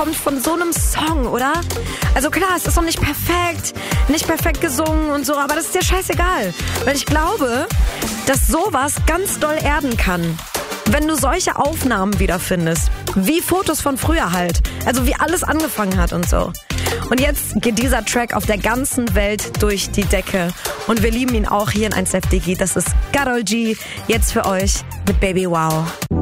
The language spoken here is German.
kommt von so einem Song, oder? Also klar, es ist noch nicht perfekt gesungen und so, aber das ist dir scheißegal. Weil ich glaube, dass sowas ganz doll erden kann. Wenn du solche Aufnahmen wiederfindest, wie Fotos von früher halt, also wie alles angefangen hat und so. Und jetzt geht dieser Track auf der ganzen Welt durch die Decke und wir lieben ihn auch hier in 1FDG. Das ist Karol G, jetzt für euch mit Baby Wow.